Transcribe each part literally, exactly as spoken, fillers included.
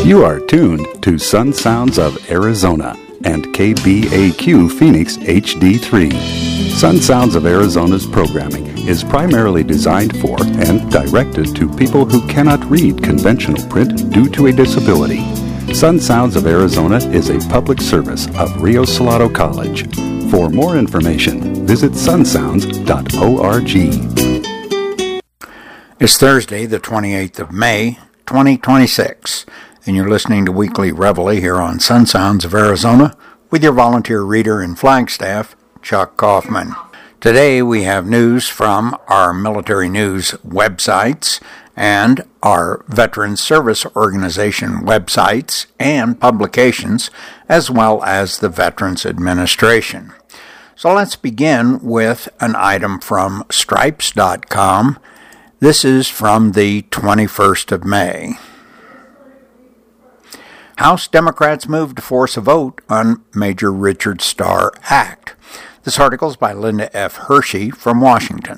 You are tuned to Sun Sounds of Arizona and K B A Q Phoenix H D three. Sun Sounds of Arizona's programming is primarily designed for and directed to people who cannot read conventional print due to a disability. Sun Sounds of Arizona is a public service of Rio Salado College. For more information, visit sun sounds dot org. It's Thursday, the twenty-eighth of May, twenty twenty-six, and you're listening to Weekly Reveille here on Sun Sounds of Arizona with your volunteer reader and Flagstaff, Chuck Kaufman. Today we have news from our military news websites and our Veterans Service Organization websites and publications, as well as the Veterans Administration. So let's begin with an item from stripes dot com. This is from the twenty-first of May. House Democrats move to force a vote on Major Richard Starr Act. This article is by Linda F. Hershey from Washington.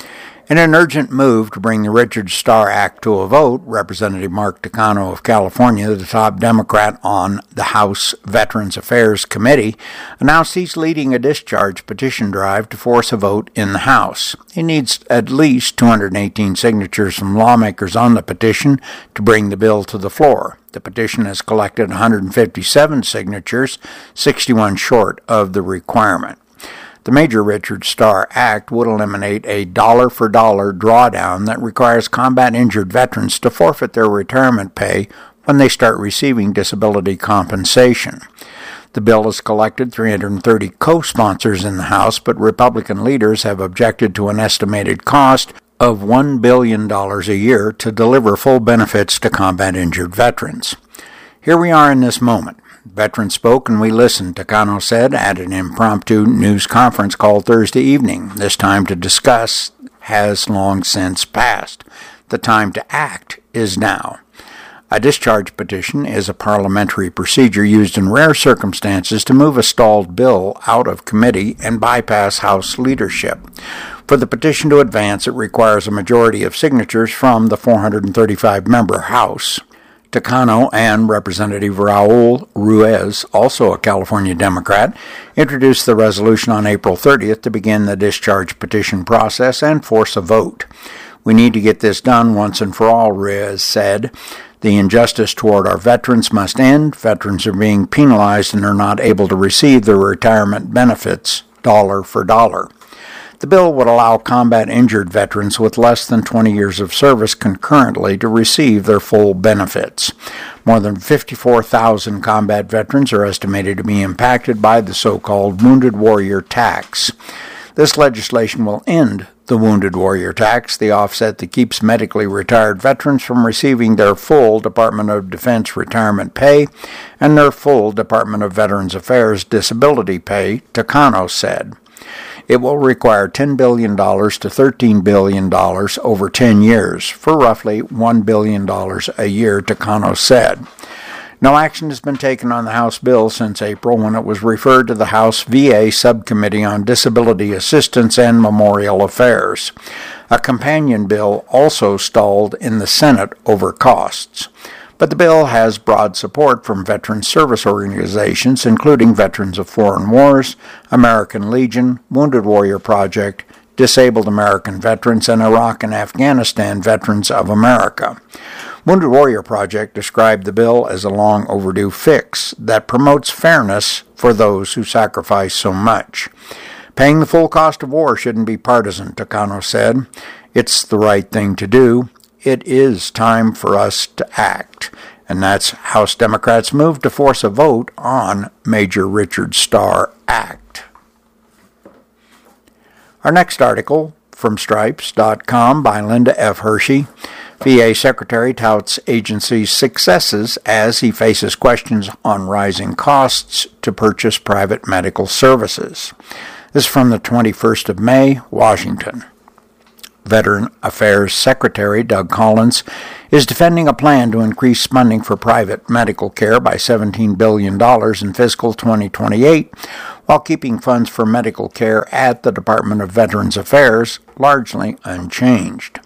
In an urgent move to bring the Richard Starr Act to a vote, Representative Mark Takano of California, the top Democrat on the House Veterans Affairs Committee, announced he's leading a discharge petition drive to force a vote in the House. He needs at least two hundred eighteen signatures from lawmakers on the petition to bring the bill to the floor. The petition has collected one hundred fifty-seven signatures, sixty-one short of the requirement. The Major Richard Starr Act would eliminate a dollar-for-dollar drawdown that requires combat-injured veterans to forfeit their retirement pay when they start receiving disability compensation. The bill has collected three hundred thirty co-sponsors in the House, but Republican leaders have objected to an estimated cost of one billion dollars a year to deliver full benefits to combat-injured veterans. Here we are in this moment. Veterans spoke and we listened, Takano said at an impromptu news conference called Thursday evening. This time to discuss has long since passed. The time to act is now. A discharge petition is a parliamentary procedure used in rare circumstances to move a stalled bill out of committee and bypass House leadership. For the petition to advance, it requires a majority of signatures from the four hundred thirty-five member House. Takano and Representative Raul Ruiz, also a California Democrat, introduced the resolution on April thirtieth to begin the discharge petition process and force a vote. We need to get this done once and for all, Ruiz said. The injustice toward our veterans must end. Veterans are being penalized and are not able to receive their retirement benefits dollar for dollar. The bill would allow combat-injured veterans with less than twenty years of service concurrently to receive their full benefits. More than fifty-four thousand combat veterans are estimated to be impacted by the so-called Wounded Warrior Tax. This legislation will end the Wounded Warrior Tax, the offset that keeps medically retired veterans from receiving their full Department of Defense retirement pay and their full Department of Veterans Affairs disability pay, Takano said. It will require ten billion dollars to thirteen billion dollars over ten years, for roughly one billion dollars a year, Takano said. No action has been taken on the House bill since April, when it was referred to the House V A Subcommittee on Disability Assistance and Memorial Affairs. A companion bill also stalled in the Senate over costs. But the bill has broad support from veteran service organizations, including Veterans of Foreign Wars, American Legion, Wounded Warrior Project, Disabled American Veterans, and Iraq and Afghanistan Veterans of America. Wounded Warrior Project described the bill as a long overdue fix that promotes fairness for those who sacrifice so much. Paying the full cost of war shouldn't be partisan, Takano said. It's the right thing to do. It is time for us to act. And that's House Democrats' move to force a vote on Major Richard Starr Act. Our next article from stripes dot com by Linda F. Hershey. V A Secretary touts agency's successes as he faces questions on rising costs to purchase private medical services. This is from the twenty-first of May, Washington. Veteran Affairs Secretary Doug Collins is defending a plan to increase funding for private medical care by seventeen billion dollars in fiscal twenty twenty-eight, while keeping funds for medical care at the Department of Veterans Affairs largely unchanged.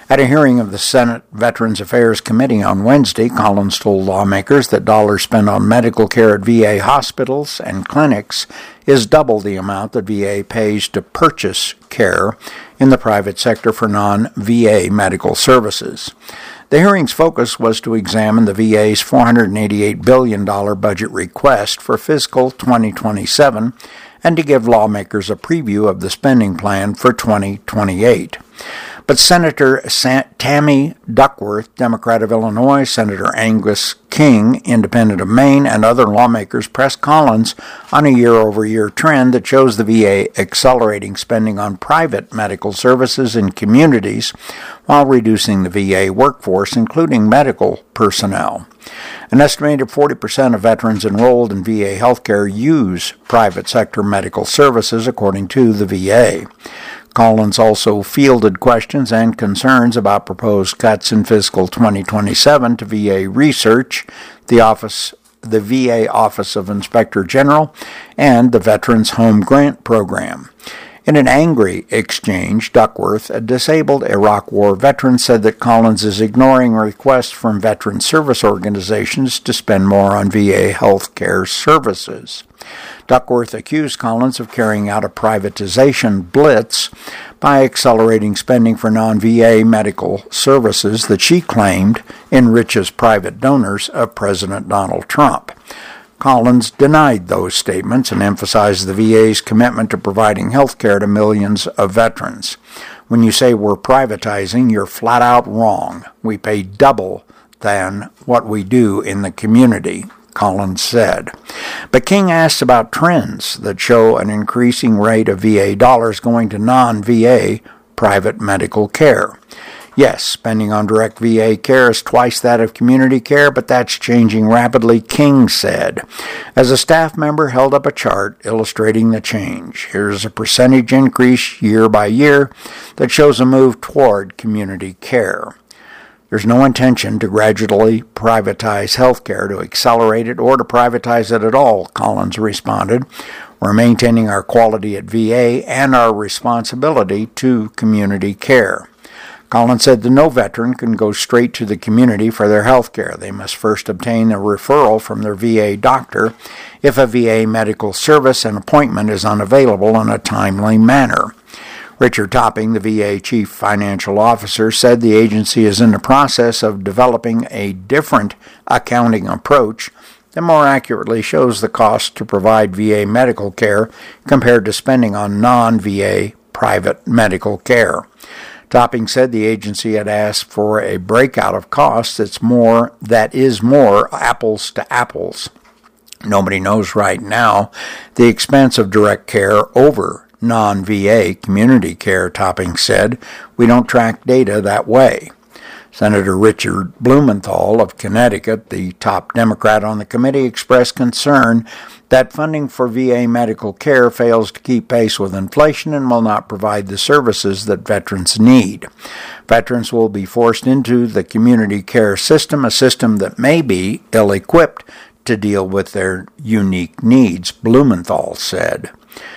At a hearing of the Senate Veterans Affairs Committee on Wednesday, Collins told lawmakers that dollars spent on medical care at V A hospitals and clinics is double the amount that V A pays to purchase care in the private sector for non-V A medical services. The hearing's focus was to examine the V A's four hundred eighty-eight billion dollars budget request for fiscal twenty twenty-seven and to give lawmakers a preview of the spending plan for twenty twenty-eight. But Senator Tammy Duckworth, Democrat of Illinois, Senator Angus King, Independent of Maine, and other lawmakers pressed Collins on a year-over-year trend that shows the V A accelerating spending on private medical services in communities while reducing the V A workforce, including medical personnel. An estimated forty percent of veterans enrolled in V A healthcare use private sector medical services, according to the V A. Collins also fielded questions and concerns about proposed cuts in fiscal twenty twenty-seven to V A research, the office, the V A Office of Inspector General, and the Veterans Home Grant Program. In an angry exchange, Duckworth, a disabled Iraq War veteran, said that Collins is ignoring requests from veteran service organizations to spend more on V A health care services. Duckworth accused Collins of carrying out a privatization blitz by accelerating spending for non-V A medical services that she claimed enriches private donors of President Donald Trump. Collins denied those statements and emphasized the V A's commitment to providing health care to millions of veterans. When you say we're privatizing, you're flat out wrong. We pay double than what we do in the community, Collins said. But King asked about trends that show an increasing rate of V A dollars going to non-V A private medical care. Yes, spending on direct V A care is twice that of community care, but that's changing rapidly, King said, as a staff member held up a chart illustrating the change. Here's a percentage increase year by year that shows a move toward community care. There's no intention to gradually privatize healthcare, to accelerate it, or to privatize it at all, Collins responded. We're maintaining our quality at V A and our responsibility to community care. Collins said that no veteran can go straight to the community for their health care. They must first obtain a referral from their V A doctor if a V A medical service and appointment is unavailable in a timely manner. Richard Topping, the V A chief financial officer, said the agency is in the process of developing a different accounting approach that more accurately shows the cost to provide V A medical care compared to spending on non-V A private medical care. Topping said the agency had asked for a breakout of costs that's more that is more apples to apples. Nobody knows right now the expense of direct care over non-V A community care, Topping said. We don't track data that way. Senator Richard Blumenthal of Connecticut, the top Democrat on the committee, expressed concern that funding for V A medical care fails to keep pace with inflation and will not provide the services that veterans need. Veterans will be forced into the community care system, a system that may be ill-equipped to deal with their unique needs, Blumenthal said.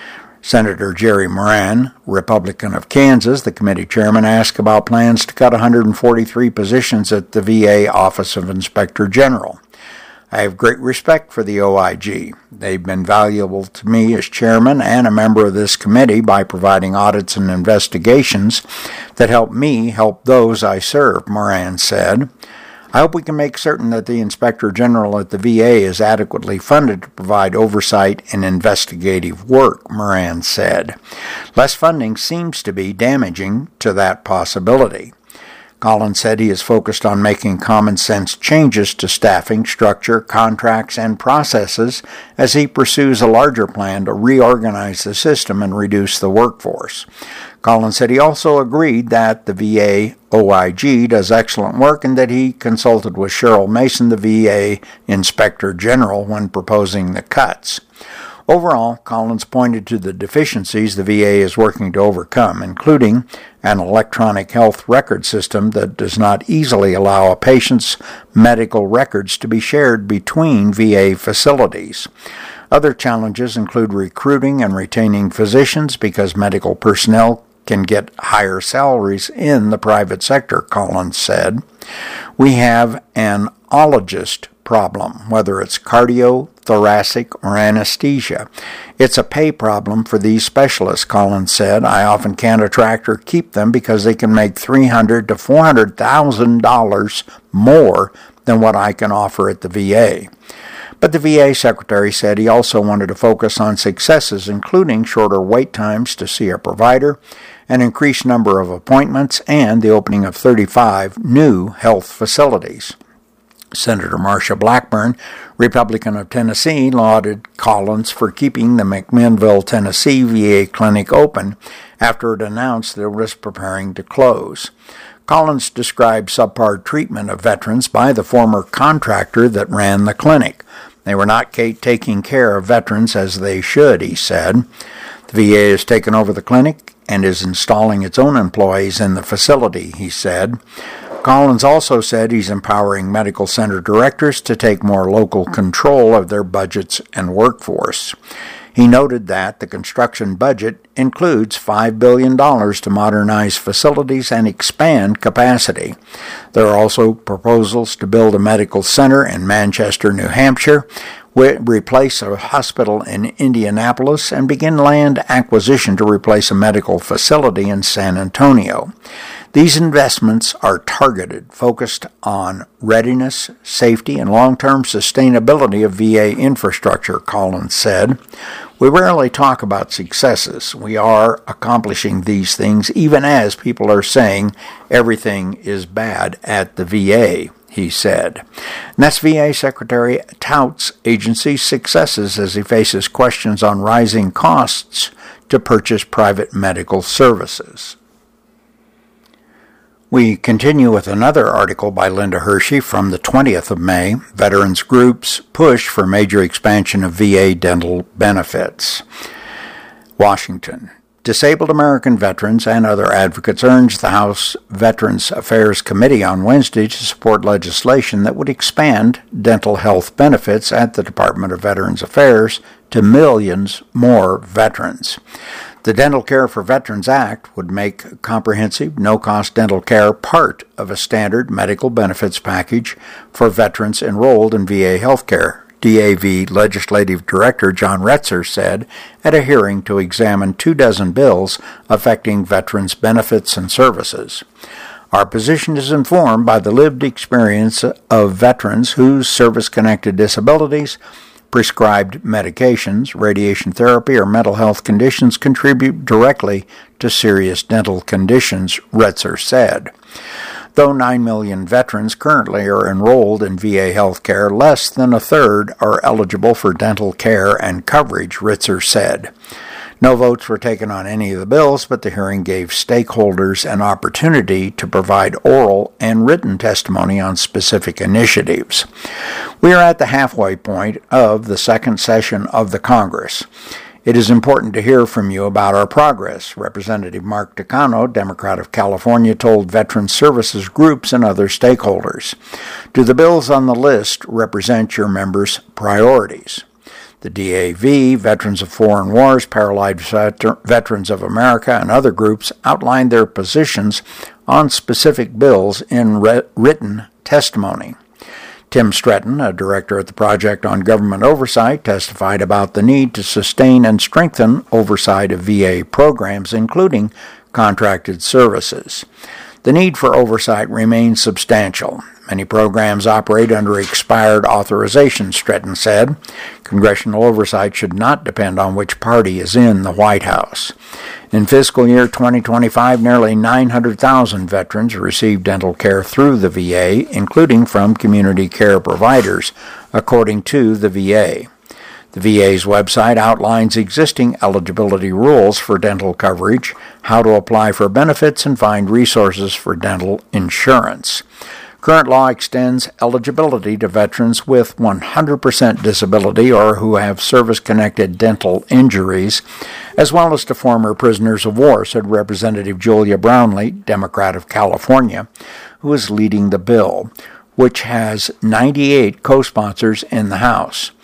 Senator Jerry Moran, Republican of Kansas, the committee chairman, asked about plans to cut one hundred forty-three positions at the V A Office of Inspector General. I have great respect for the O I G. They've been valuable to me as chairman and a member of this committee by providing audits and investigations that help me help those I serve, Moran said. I hope we can make certain that the Inspector General at the V A is adequately funded to provide oversight and investigative work, Moran said. Less funding seems to be damaging to that possibility. Collins said he is focused on making common-sense changes to staffing, structure, contracts, and processes as he pursues a larger plan to reorganize the system and reduce the workforce. Collins said he also agreed that the V A O I G does excellent work and that he consulted with Cheryl Mason, the V A Inspector General, when proposing the cuts. Overall, Collins pointed to the deficiencies the V A is working to overcome, including an electronic health record system that does not easily allow a patient's medical records to be shared between V A facilities. Other challenges include recruiting and retaining physicians because medical personnel can get higher salaries in the private sector, Collins said. We have an ologist problem, whether it's cardio, thoracic, or anesthesia. It's a pay problem for these specialists, Collins said. I often can't attract or keep them because they can make three hundred thousand to four hundred thousand dollars more than what I can offer at the V A. But the V A secretary said he also wanted to focus on successes, including shorter wait times to see a provider, an increased number of appointments, and the opening of thirty-five new health facilities. Senator Marsha Blackburn, Republican of Tennessee, lauded Collins for keeping the McMinnville, Tennessee V A clinic open after it announced that it was preparing to close. Collins described subpar treatment of veterans by the former contractor that ran the clinic. They were not taking care of veterans as they should, he said. The V A has taken over the clinic and is installing its own employees in the facility, he said. Collins also said he's empowering medical center directors to take more local control of their budgets and workforce. He noted that the construction budget includes five billion dollars to modernize facilities and expand capacity. There are also proposals to build a medical center in Manchester, New Hampshire, replace a hospital in Indianapolis, and begin land acquisition to replace a medical facility in San Antonio. These investments are targeted, focused on readiness, safety, and long-term sustainability of V A infrastructure, Collins said. We rarely talk about successes. We are accomplishing these things even as people are saying everything is bad at the V A, he said. And that's V A Secretary touts agency's successes as he faces questions on rising costs to purchase private medical services. We continue with another article by Linda Hershey from the twentieth of May, Veterans Groups Push for Major Expansion of V A Dental Benefits. Washington. Disabled American veterans and other advocates urged the House Veterans Affairs Committee on Wednesday to support legislation that would expand dental health benefits at the Department of Veterans Affairs to millions more veterans. The Dental Care for Veterans Act would make comprehensive, no-cost dental care part of a standard medical benefits package for veterans enrolled in V A health care, D A V Legislative Director John Retzer said at a hearing to examine two dozen bills affecting veterans' benefits and services. Our position is informed by the lived experience of veterans whose service-connected disabilities, prescribed medications, radiation therapy, or mental health conditions contribute directly to serious dental conditions, Retzer said. Though nine million veterans currently are enrolled in V A health care, less than a third are eligible for dental care and coverage, Retzer said. No votes were taken on any of the bills, but the hearing gave stakeholders an opportunity to provide oral and written testimony on specific initiatives. We are at the halfway point of the second session of the Congress. It is important to hear from you about our progress, Representative Mark Takano, Democrat of California, told veteran services groups and other stakeholders. Do the bills on the list represent your members' priorities? The D A V, Veterans of Foreign Wars, Paralyzed Veterans of America, and other groups outlined their positions on specific bills in re- written testimony. Tim Stretton, a director at the Project on Government Oversight, testified about the need to sustain and strengthen oversight of V A programs, including contracted services. The need for oversight remains substantial. Many programs operate under expired authorization, Stretton said. Congressional oversight should not depend on which party is in the White House. In fiscal year twenty twenty-five, nearly nine hundred thousand veterans received dental care through the V A, including from community care providers, according to the V A. The V A's website outlines existing eligibility rules for dental coverage, how to apply for benefits, and find resources for dental insurance. Current law extends eligibility to veterans with one hundred percent disability or who have service-connected dental injuries, as well as to former prisoners of war, said Representative Julia Brownley, Democrat of California, who is leading the bill, which has ninety-eight co-sponsors in the House.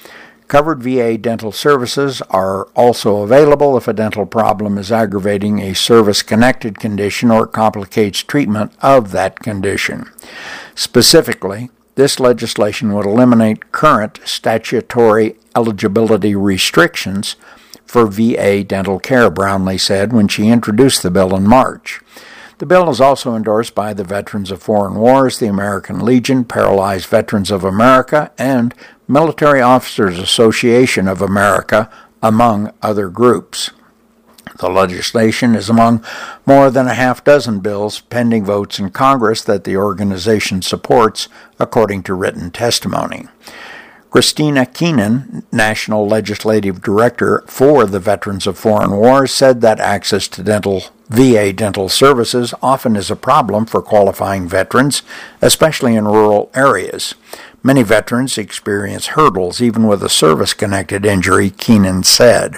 Covered V A dental services are also available if a dental problem is aggravating a service-connected condition or complicates treatment of that condition. Specifically, this legislation would eliminate current statutory eligibility restrictions for V A dental care, Brownlee said when she introduced the bill in March. The bill is also endorsed by the Veterans of Foreign Wars, the American Legion, Paralyzed Veterans of America, and Military Officers Association of America, among other groups. The legislation is among more than a half dozen bills pending votes in Congress that the organization supports, according to written testimony. Christina Keenan, National Legislative Director for the Veterans of Foreign Wars, said that access to dental V A dental services often is a problem for qualifying veterans, especially in rural areas. Many veterans experience hurdles even with a service-connected injury, Keenan said.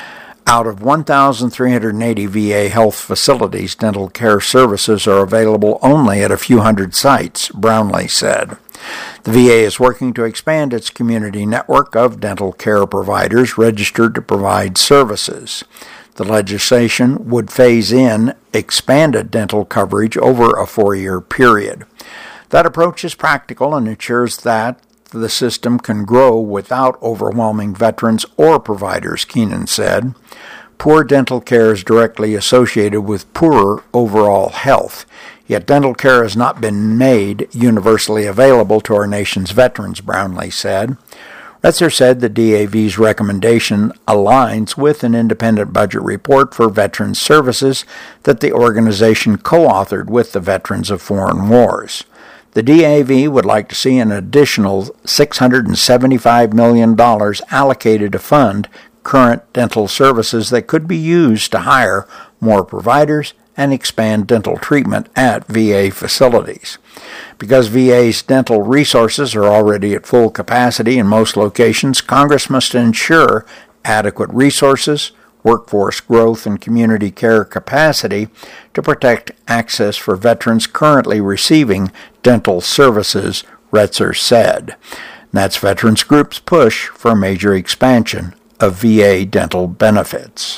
Out of one thousand three hundred eighty V A health facilities, dental care services are available only at a few hundred sites, Brownlee said. The V A is working to expand its community network of dental care providers registered to provide services. The legislation would phase in expanded dental coverage over a four-year period. That approach is practical and ensures that the system can grow without overwhelming veterans or providers, Keenan said. Poor dental care is directly associated with poorer overall health, yet dental care has not been made universally available to our nation's veterans, Brownlee said. Retzer said the D A V's recommendation aligns with an independent budget report for Veterans Services that the organization co-authored with the Veterans of Foreign Wars. The D A V would like to see an additional six hundred seventy-five million dollars allocated to fund current dental services that could be used to hire more providers and expand dental treatment at V A facilities. Because V A's dental resources are already at full capacity in most locations, Congress must ensure adequate resources, workforce growth, and community care capacity to protect access for veterans currently receiving dental services, Retzer said. And that's Veterans Group's push for a major expansion of V A dental benefits.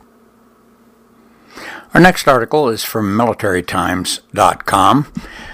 Our next article is from military times dot com.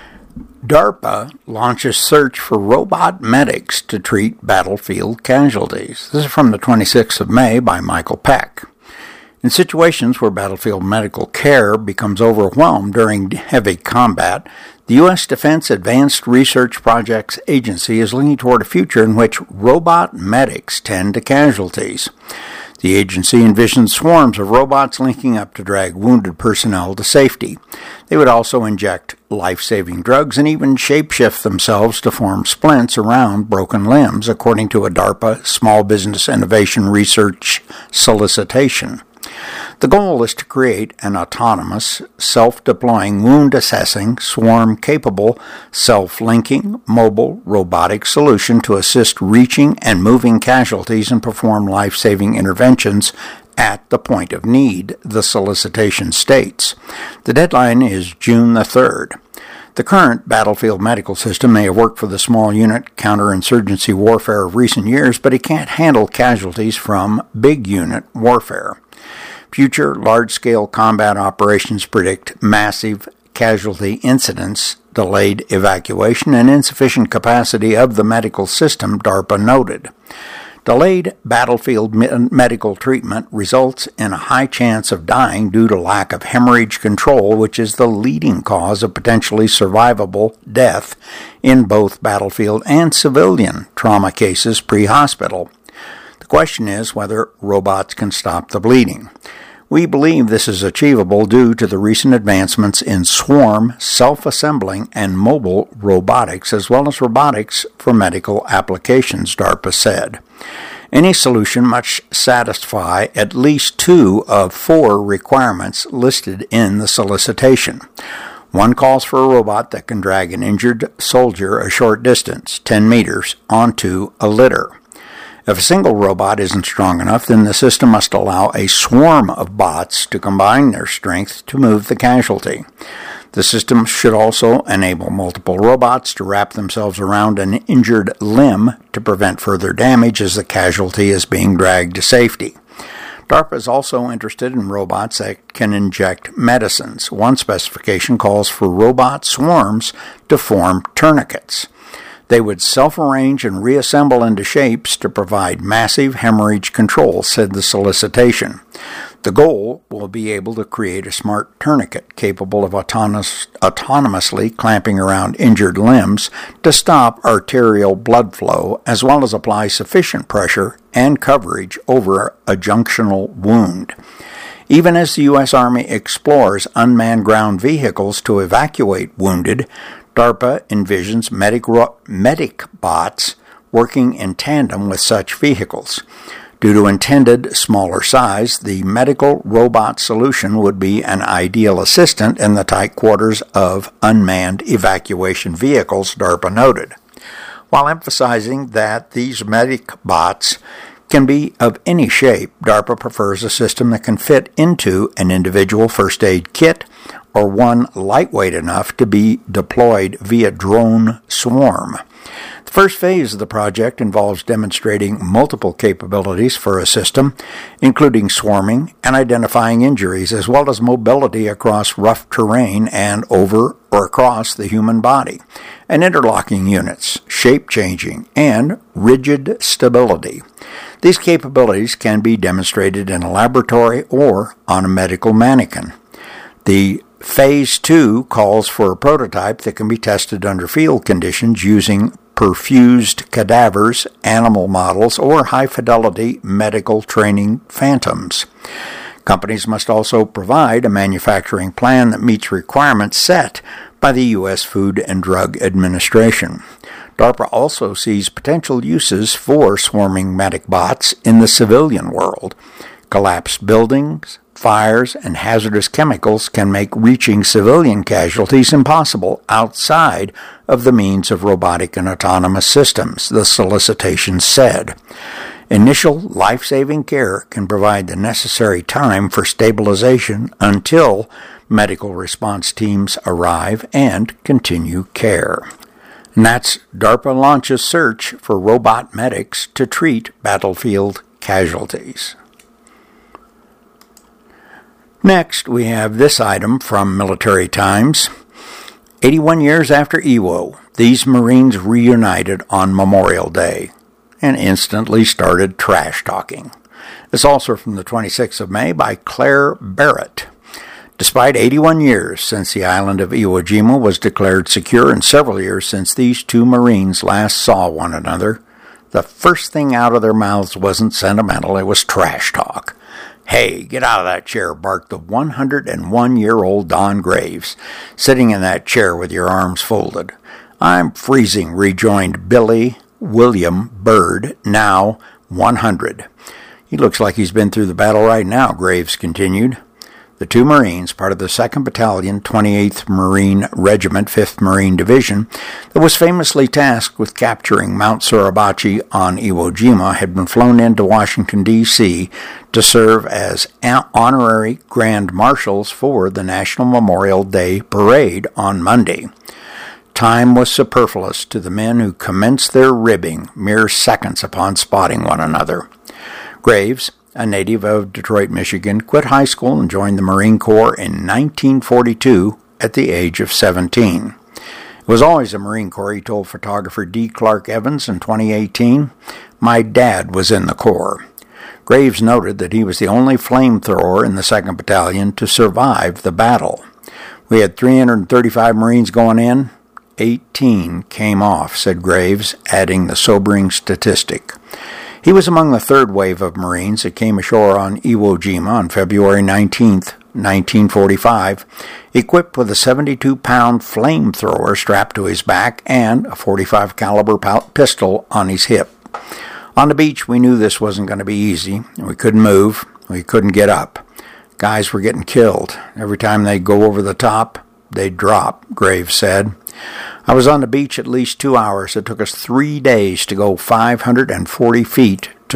DARPA launches search for robot medics to treat battlefield casualties. This is from the twenty-sixth of May by Michael Peck. In situations where battlefield medical care becomes overwhelmed during heavy combat, the U S Defense Advanced Research Projects Agency is looking toward a future in which robot medics tend to casualties. The agency envisions swarms of robots linking up to drag wounded personnel to safety. They would also inject life-saving drugs and even shapeshift themselves to form splints around broken limbs, according to a DARPA Small Business Innovation Research solicitation. The goal is to create an autonomous, self-deploying, wound-assessing, swarm-capable, self-linking, mobile, robotic solution to assist reaching and moving casualties and perform life-saving interventions at the point of need, the solicitation states. The deadline is June the third. The current battlefield medical system may have worked for the small unit counterinsurgency warfare of recent years, but it can't handle casualties from big unit warfare. Future large-scale combat operations predict massive casualty incidents, delayed evacuation, and insufficient capacity of the medical system, DARPA noted. Delayed battlefield me- medical treatment results in a high chance of dying due to lack of hemorrhage control, which is the leading cause of potentially survivable death in both battlefield and civilian trauma cases pre-hospital. The question is whether robots can stop the bleeding. We believe this is achievable due to the recent advancements in swarm, self-assembling, and mobile robotics, as well as robotics for medical applications, DARPA said. Any solution must satisfy at least two of four requirements listed in the solicitation. One calls for a robot that can drag an injured soldier a short distance, ten meters, onto a litter. If a single robot isn't strong enough, then the system must allow a swarm of bots to combine their strength to move the casualty. The system should also enable multiple robots to wrap themselves around an injured limb to prevent further damage as the casualty is being dragged to safety. DARPA is also interested in robots that can inject medicines. One specification calls for robot swarms to form tourniquets. They would self-arrange and reassemble into shapes to provide massive hemorrhage control, said the solicitation. The goal will be able to create a smart tourniquet capable of autonomous, autonomously clamping around injured limbs to stop arterial blood flow, as well as apply sufficient pressure and coverage over a junctional wound. Even as the U S Army explores unmanned ground vehicles to evacuate wounded, DARPA envisions medic, medic bots working in tandem with such vehicles. Due to intended smaller size, the medical robot solution would be an ideal assistant in the tight quarters of unmanned evacuation vehicles, DARPA noted, while emphasizing that these medic bots can be of any shape. DARPA prefers a system that can fit into an individual first aid kit or one lightweight enough to be deployed via drone swarm. The first phase of the project involves demonstrating multiple capabilities for a system, including swarming and identifying injuries, as well as mobility across rough terrain and over or across the human body, and interlocking units, shape-changing, and rigid stability. These capabilities can be demonstrated in a laboratory or on a medical mannequin. The Phase two calls for a prototype that can be tested under field conditions using perfused cadavers, animal models, or high-fidelity medical training phantoms. Companies must also provide a manufacturing plan that meets requirements set by the U S Food and Drug Administration. DARPA also sees potential uses for swarming medic bots in the civilian world. Collapsed buildings, fires, and hazardous chemicals can make reaching civilian casualties impossible outside of the means of robotic and autonomous systems, the solicitation said. Initial life-saving care can provide the necessary time for stabilization until medical response teams arrive and continue care. And that's DARPA launches search for robot medics to treat battlefield casualties. Next, we have this item from Military Times. eighty-one years after Iwo, these Marines reunited on Memorial Day and instantly started trash talking. It's also from the twenty-sixth of May by Claire Barrett. Despite eighty-one years since the island of Iwo Jima was declared secure and several years since these two Marines last saw one another, the first thing out of their mouths wasn't sentimental, it was trash talk. "Hey, get out of that chair," barked the one hundred one-year-old Don Graves, sitting in that chair with your arms folded. "I'm freezing," rejoined Billy William Bird, now one hundred. "He looks like he's been through the battle right now," Graves continued. The two Marines, part of the second Battalion, twenty-eighth Marine Regiment, fifth Marine Division, that was famously tasked with capturing Mount Suribachi on Iwo Jima, had been flown into Washington, D C to serve as honorary Grand Marshals for the National Memorial Day Parade on Monday. Time was superfluous to the men who commenced their ribbing mere seconds upon spotting one another. Graves, a native of Detroit, Michigan, quit high school and joined the Marine Corps in nineteen forty-two at the age of seventeen. It was always a Marine Corps, he told photographer D. Clark Evans in twenty eighteen. "My dad was in the Corps." Graves noted that he was the only flamethrower in the second Battalion to survive the battle. "We had three hundred thirty-five Marines going in. eighteen came off," said Graves, adding the sobering statistic. He was among the third wave of Marines that came ashore on Iwo Jima on February nineteenth, nineteen forty-five, equipped with a seventy-two pound flamethrower strapped to his back and a forty-five caliber pistol on his hip. On the beach, we knew this wasn't going to be easy. We couldn't move. We couldn't get up. Guys were getting killed. Every time they'd go over the top, they'd drop, Graves said. "I was on the beach at least two hours. It took us three days to go five hundred forty feet to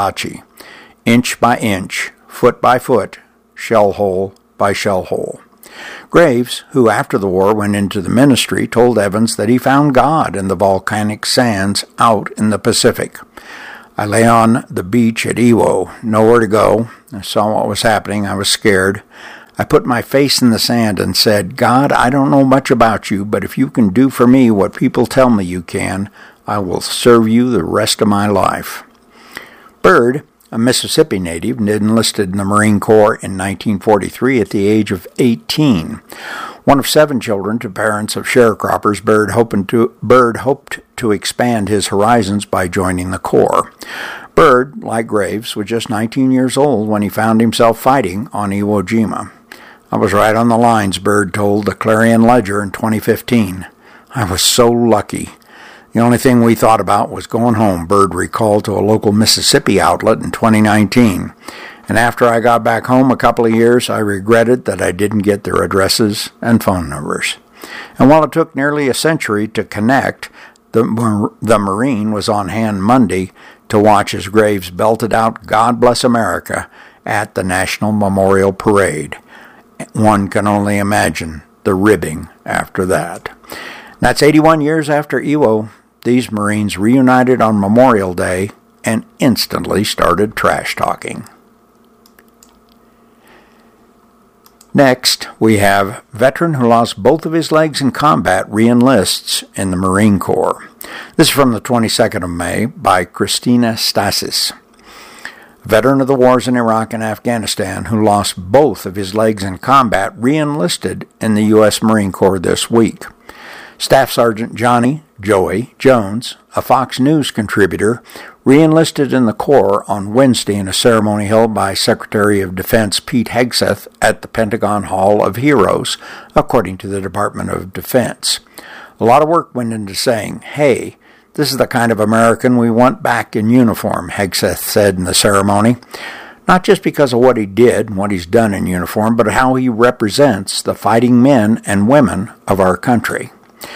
Suribachi, inch by inch, foot by foot, shell hole by shell hole." Graves, who after the war went into the ministry, told Evans that he found God in the volcanic sands out in the Pacific. I lay on the beach at Iwo, nowhere to go. I saw what was happening. I was scared. I put my face in the sand and said, God, I don't know much about you, but if you can do for me what people tell me you can, I will serve you the rest of my life. Byrd, a Mississippi native, enlisted in the Marine Corps in nineteen forty-three at the age of eighteen. One of seven children to parents of sharecroppers, Byrd hoped to, Byrd hoped to expand his horizons by joining the Corps. Byrd, like Graves, was just nineteen years old when he found himself fighting on Iwo Jima. I was right on the lines, Byrd told the Clarion Ledger in twenty fifteen. I was so lucky. The only thing we thought about was going home, Byrd recalled to a local Mississippi outlet in twenty nineteen. And after I got back home a couple of years, I regretted that I didn't get their addresses and phone numbers. And while it took nearly a century to connect, the, the Marine was on hand Monday to watch as Graves belted out God Bless America at the National Memorial Parade. One can only imagine the ribbing after that. That's eighty-one years after Iwo. These Marines reunited on Memorial Day and instantly started trash talking. Next, we have veteran who lost both of his legs in combat re-enlists in the Marine Corps. This is from the twenty-second of May by Christina Stasis. A veteran of the wars in Iraq and Afghanistan who lost both of his legs in combat re-enlisted in the U S Marine Corps this week. Staff Sergeant Johnny Joey Jones, a Fox News contributor, re-enlisted in the Corps on Wednesday in a ceremony held by Secretary of Defense Pete Hegseth at the Pentagon Hall of Heroes, according to the Department of Defense. A lot of work went into saying, hey, this is the kind of American we want back in uniform, Hegseth said in the ceremony. Not just because of what he did and what he's done in uniform, but how he represents the fighting men and women of our country.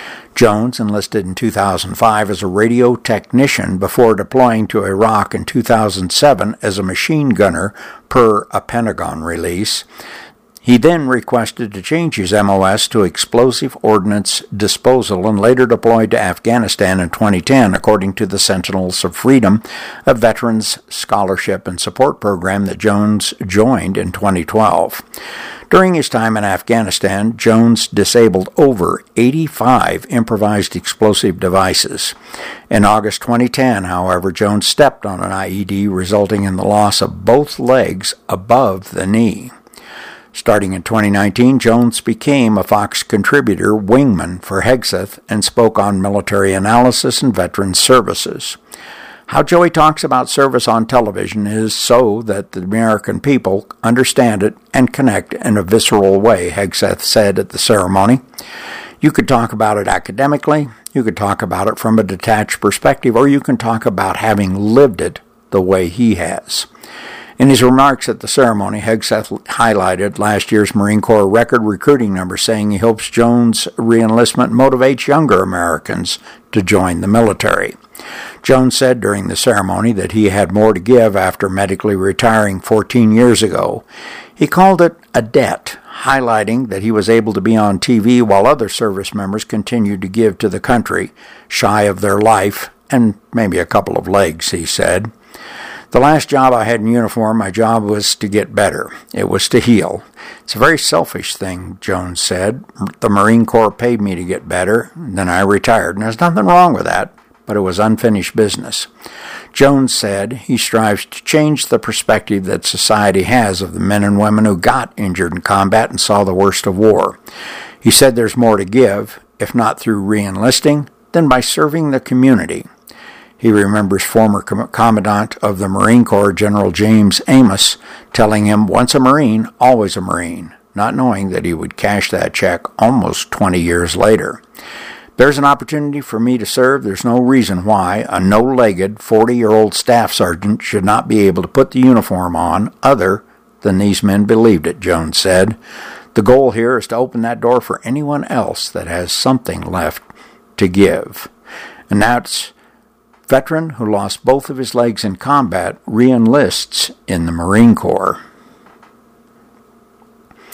Jones enlisted in two thousand five as a radio technician before deploying to Iraq in two thousand seven as a machine gunner per a Pentagon release. He then requested to change his M O S to Explosive Ordnance Disposal and later deployed to Afghanistan in twenty ten, according to the Sentinels of Freedom, a veterans scholarship and support program that Jones joined in twenty twelve. During his time in Afghanistan, Jones disabled over eighty-five improvised explosive devices. In August twenty ten, however, Jones stepped on an I E D, resulting in the loss of both legs above the knee. Starting in twenty nineteen, Jones became a Fox contributor wingman for Hegseth and spoke on military analysis and veterans services. How Joey talks about service on television is so that the American people understand it and connect in a visceral way, Hegseth said at the ceremony. You could talk about it academically, you could talk about it from a detached perspective, or you can talk about having lived it the way he has. In his remarks at the ceremony, Hegseth highlighted last year's Marine Corps record recruiting number, saying he hopes Jones' reenlistment motivates younger Americans to join the military. Jones said during the ceremony that he had more to give after medically retiring fourteen years ago. He called it a debt, highlighting that he was able to be on T V while other service members continued to give to the country, shy of their life and maybe a couple of legs, he said. The last job I had in uniform, my job was to get better. It was to heal. It's a very selfish thing, Jones said. The Marine Corps paid me to get better, then I retired, and there's nothing wrong with that, but it was unfinished business. Jones said he strives to change the perspective that society has of the men and women who got injured in combat and saw the worst of war. He said there's more to give, if not through re-enlisting, than by serving the community. He remembers former com- Commandant of the Marine Corps, General James Amos, telling him, once a Marine, always a Marine, not knowing that he would cash that check almost twenty years later. There's an opportunity for me to serve. There's no reason why a no-legged forty-year-old staff sergeant should not be able to put the uniform on other than these men believed it, Jones said. The goal here is to open that door for anyone else that has something left to give. And that's veteran who lost both of his legs in combat re-enlists in the Marine Corps.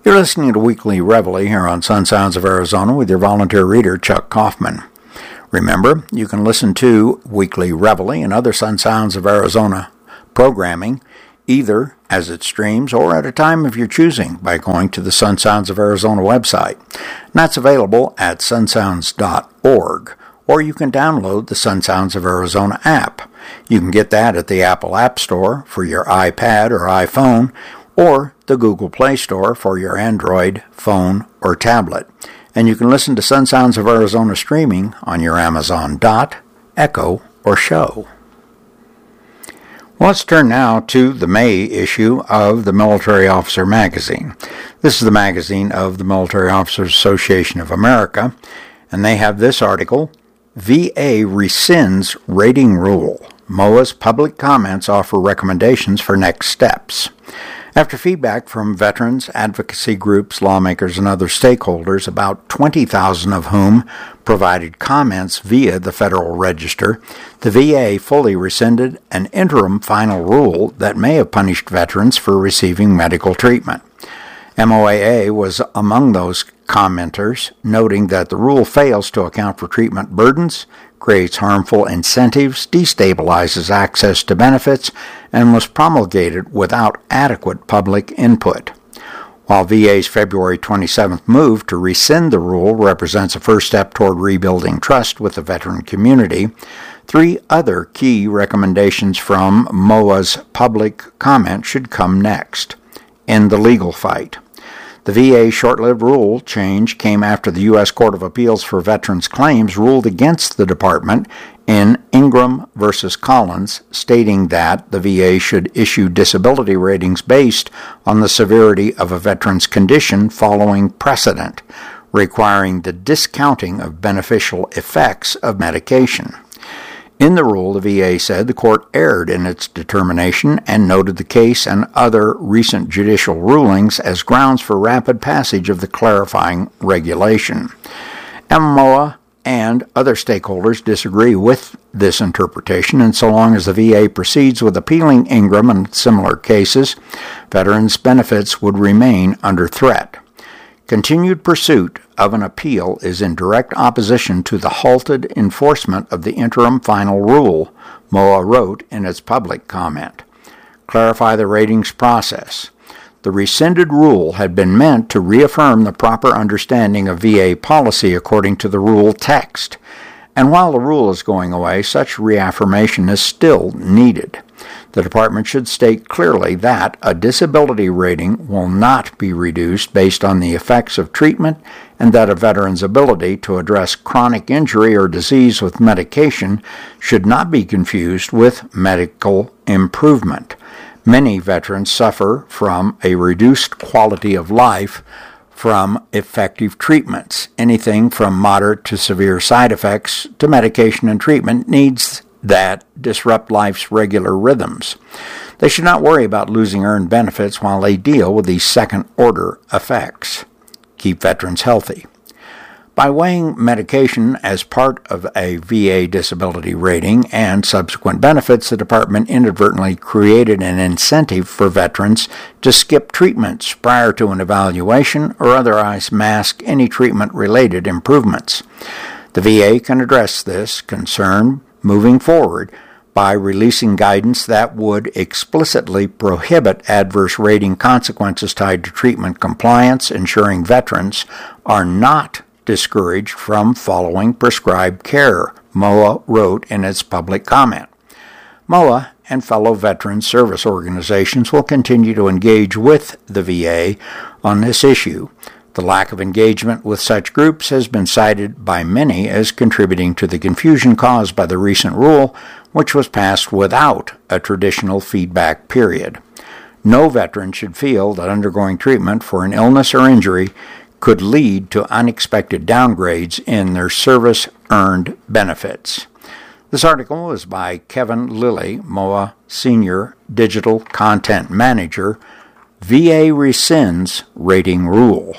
You're listening to Weekly Reveille here on Sun Sounds of Arizona with your volunteer reader, Chuck Kaufman. Remember, you can listen to Weekly Reveille and other Sun Sounds of Arizona programming either as it streams or at a time of your choosing by going to the Sun Sounds of Arizona website. And that's available at sun sounds dot org, or you can download the Sun Sounds of Arizona app. You can get that at the Apple App Store for your iPad or iPhone, or the Google Play Store for your Android phone or tablet. And you can listen to Sun Sounds of Arizona streaming on your Amazon Dot, Echo, or Show. Well, let's turn now to the May issue of the Military Officer Magazine. This is the magazine of the Military Officers Association of America, and they have this article, V A Rescinds Rating Rule. M O A's public comments offer recommendations for next steps. After feedback from veterans, advocacy groups, lawmakers, and other stakeholders, about twenty thousand of whom provided comments via the Federal Register, the V A fully rescinded an interim final rule that may have punished veterans for receiving medical treatment. M O A A was among those commenters, noting that the rule fails to account for treatment burdens, creates harmful incentives, destabilizes access to benefits, and was promulgated without adequate public input. While V A's February twenty-seventh move to rescind the rule represents a first step toward rebuilding trust with the veteran community, three other key recommendations from M O A's public comment should come next. End the legal fight. The V A short-lived rule change came after the U S Court of Appeals for Veterans Claims ruled against the department in Ingram versus Collins, stating that the V A should issue disability ratings based on the severity of a veteran's condition following precedent, requiring the discounting of beneficial effects of medication. In the rule, the V A said the court erred in its determination and noted the case and other recent judicial rulings as grounds for rapid passage of the clarifying regulation. M O A and other stakeholders disagree with this interpretation, and so long as the V A proceeds with appealing Ingram and similar cases, veterans' benefits would remain under threat. Continued pursuit of an appeal is in direct opposition to the halted enforcement of the interim final rule, M O A wrote in its public comment. Clarify the ratings process. The rescinded rule had been meant to reaffirm the proper understanding of V A policy according to the rule text, and while the rule is going away, such reaffirmation is still needed. The department should state clearly that a disability rating will not be reduced based on the effects of treatment, and that a veteran's ability to address chronic injury or disease with medication should not be confused with medical improvement. Many veterans suffer from a reduced quality of life from effective treatments. Anything from moderate to severe side effects to medication and treatment needs that disrupt life's regular rhythms. They should not worry about losing earned benefits while they deal with these second-order effects. Keep veterans healthy. By weighing medication as part of a V A disability rating and subsequent benefits, the department inadvertently created an incentive for veterans to skip treatments prior to an evaluation or otherwise mask any treatment-related improvements. The V A can address this concern moving forward by releasing guidance that would explicitly prohibit adverse rating consequences tied to treatment compliance, ensuring veterans are not discouraged from following prescribed care, M O A wrote in its public comment. M O A and fellow veterans service organizations will continue to engage with the V A on this issue. The lack of engagement with such groups has been cited by many as contributing to the confusion caused by the recent rule, which was passed without a traditional feedback period. No veteran should feel that undergoing treatment for an illness or injury could lead to unexpected downgrades in their service-earned benefits. This article is by Kevin Lilly, M O A Senior Digital Content Manager. V A rescinds rating rule.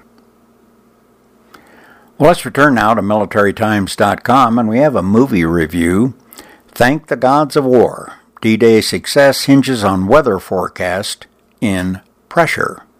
Well, let's return now to military times dot com, and we have a movie review. Thank the Gods of War. D-Day success hinges on weather forecast in Pressure.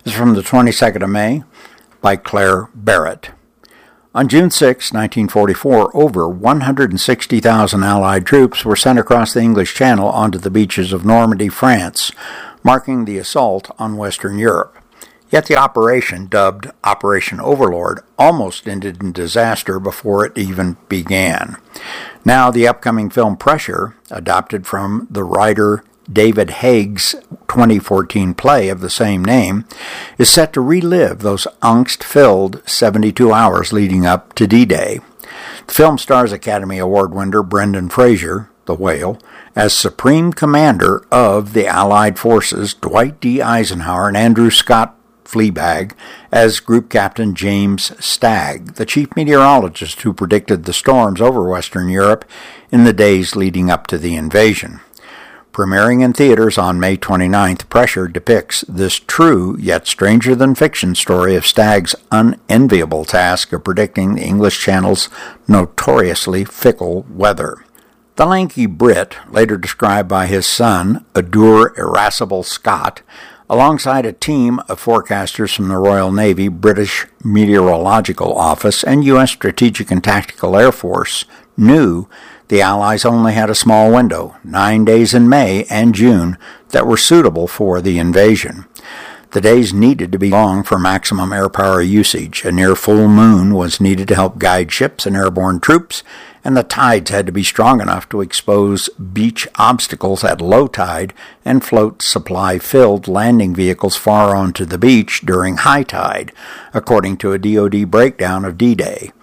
It's from the twenty-second of May by Claire Barrett. On June sixth, nineteen forty-four, over one hundred sixty thousand Allied troops were sent across the English Channel onto the beaches of Normandy, France, marking the assault on Western Europe. Yet the operation, dubbed Operation Overlord, almost ended in disaster before it even began. Now, the upcoming film Pressure, adapted from the writer David Haig's twenty fourteen play of the same name, is set to relive those angst-filled seventy-two hours leading up to D-Day. The film stars Academy Award winner Brendan Fraser, the Whale, as Supreme Commander of the Allied Forces, Dwight D. Eisenhower, and Andrew Scott Fleabag as Group Captain James Stagg, the chief meteorologist who predicted the storms over Western Europe in the days leading up to the invasion. Premiering in theaters on May twenty-ninth, Pressure depicts this true yet stranger-than-fiction story of Stagg's unenviable task of predicting the English Channel's notoriously fickle weather. The lanky Brit, later described by his son, a dour, irascible Scot, alongside a team of forecasters from the Royal Navy, British Meteorological Office, and U S Strategic and Tactical Air Force, knew the Allies only had a small window, nine days in May and June, that were suitable for the invasion. The days needed to be long for maximum air power usage. A near full moon was needed to help guide ships and airborne troops, and the tides had to be strong enough to expose beach obstacles at low tide and float supply-filled landing vehicles far onto the beach during high tide, according to a D O D breakdown of D-Day.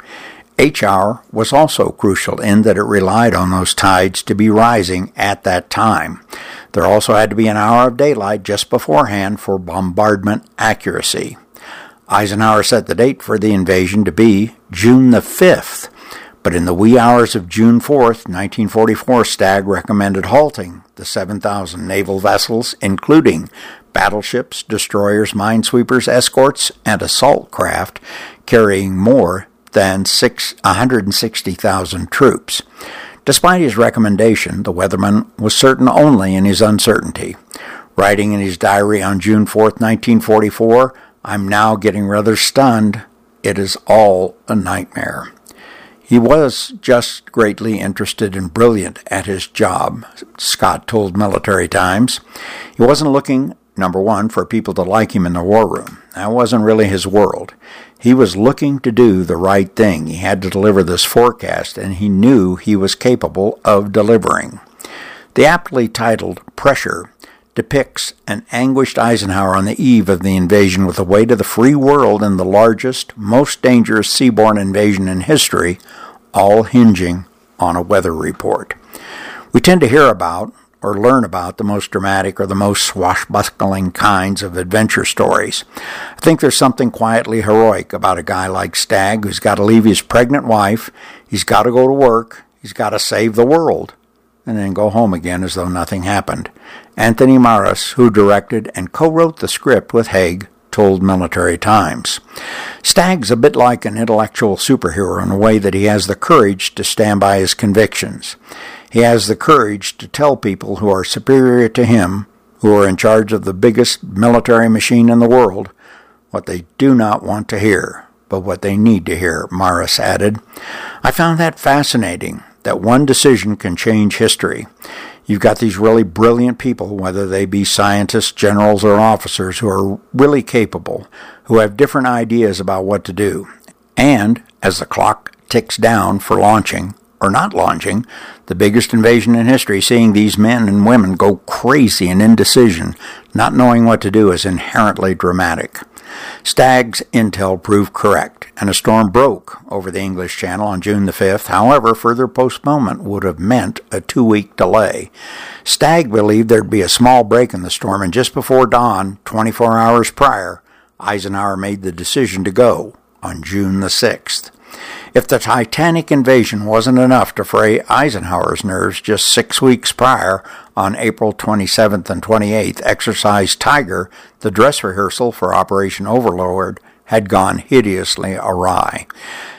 H-hour was also crucial in that it relied on those tides to be rising at that time. There also had to be an hour of daylight just beforehand for bombardment accuracy. Eisenhower set the date for the invasion to be June the fifth, but in the wee hours of June fourth, nineteen forty-four, Stagg recommended halting the seven thousand naval vessels, including battleships, destroyers, minesweepers, escorts, and assault craft, carrying more than one hundred sixty thousand troops. Despite his recommendation, the weatherman was certain only in his uncertainty. Writing in his diary on June fourth, nineteen forty-four, "I'm now getting rather stunned. It is all a nightmare." He was just greatly interested and brilliant at his job, Scott told Military Times. He wasn't looking, number one, for people to like him in the war room. That wasn't really his world. He was looking to do the right thing. He had to deliver this forecast, and he knew he was capable of delivering. The aptly titled Pressure depicts an anguished Eisenhower on the eve of the invasion with the weight of the free world and the largest, most dangerous seaborne invasion in history, all hinging on a weather report. We tend to hear about or learn about the most dramatic or the most swashbuckling kinds of adventure stories. I think there's something quietly heroic about a guy like Stagg who's got to leave his pregnant wife, he's got to go to work, he's got to save the world, and then go home again as though nothing happened. Anthony Maras, who directed and co-wrote the script with Haig, told Military Times. Stagg's a bit like an intellectual superhero in a way that he has the courage to stand by his convictions. He has the courage to tell people who are superior to him, who are in charge of the biggest military machine in the world, what they do not want to hear, but what they need to hear, Maras added. I found that fascinating, that one decision can change history. You've got these really brilliant people, whether they be scientists, generals, or officers, who are really capable, who have different ideas about what to do. And, as the clock ticks down for launching, or not launching, the biggest invasion in history, seeing these men and women go crazy in indecision, not knowing what to do, is inherently dramatic. Stagg's intel proved correct, and a storm broke over the English Channel on June the fifth. However, further postponement would have meant a two-week delay. Stagg believed there'd be a small break in the storm, and just before dawn, twenty-four hours prior, Eisenhower made the decision to go on June the sixth. If the Titanic invasion wasn't enough to fray Eisenhower's nerves, just six weeks prior, on April twenty-seventh and twenty-eighth, Exercise Tiger, the dress rehearsal for Operation Overlord, had gone hideously awry.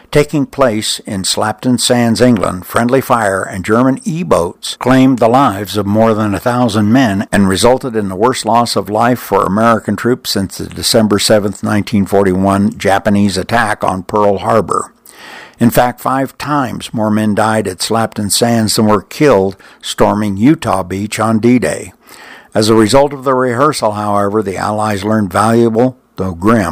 Taking place in Slapton Sands, England, friendly fire and German E-boats claimed the lives of more than a thousand men and resulted in the worst loss of life for American troops since the December seventh, nineteen forty-one Japanese attack on Pearl Harbor. In fact, five times more men died at Slapton Sands than were killed storming Utah Beach on D-Day. As a result of the rehearsal, however, the Allies learned valuable, though grim,